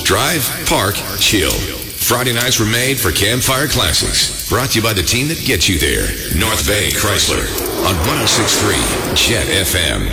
Drive, park, chill. Friday nights were made for Campfire Classics. Brought to you by the team that gets you there. North Bay Chrysler on 106.3 Jet FM.